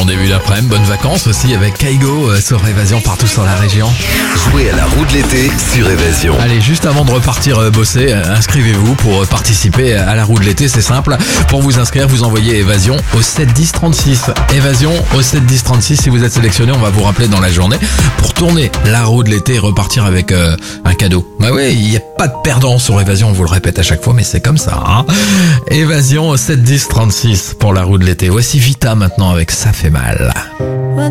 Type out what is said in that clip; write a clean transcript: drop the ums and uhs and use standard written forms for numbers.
bon début d'après-midi, bonnes vacances aussi avec Kaigo sur Évasion partout sur la région. Jouez à la roue de l'été sur Évasion. Allez, juste avant de repartir bosser, inscrivez-vous pour participer à la roue de l'été, c'est simple. Pour vous inscrire, vous envoyez Évasion au 7 10 36. Évasion au 7 10 36. Si vous êtes sélectionné, on va vous rappeler dans la journée pour tourner la roue de l'été et repartir avec un cadeau. Bah oui, il n'y a pas de perdant sur Évasion, on vous le répète à chaque fois, mais c'est comme ça. Hein. Évasion au 7 10 36 pour la roue de l'été. Voici Vita maintenant avec Ça fait mal.